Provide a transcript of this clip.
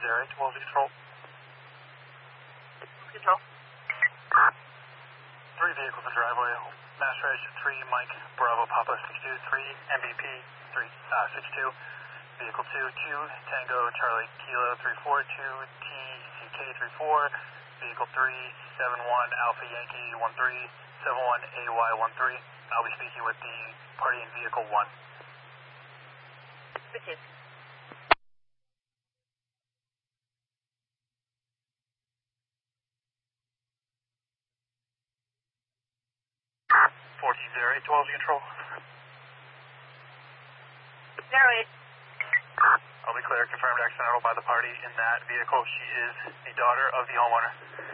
1408, Wolsey Control. Control. 3 vehicles in driveway. Master Edge 3, Mike, Bravo, Papa 62, 3, MVP 62. Vehicle 2, Tango, Charlie, Kilo 34, 2, TCK 34. Vehicle 3, 71, Alpha Yankee 13, 71, AY 13. I'll be speaking with the party in vehicle 1. Switches. Wolsey Control. 08. I'll be clear, confirmed accidental by the party in that vehicle. She is the daughter of the homeowner.